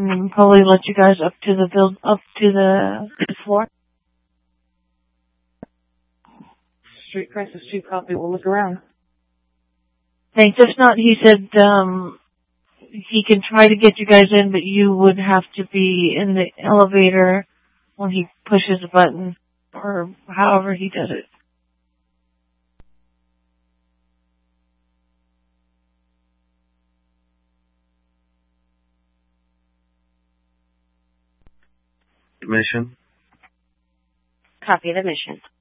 and probably let you guys up to the floor. Street Crisis 2 copy. We'll look around. Thanks. If not, he said he can try to get you guys in, but you would have to be in the elevator when he pushes a button, or however he does it. Mission. Copy the mission.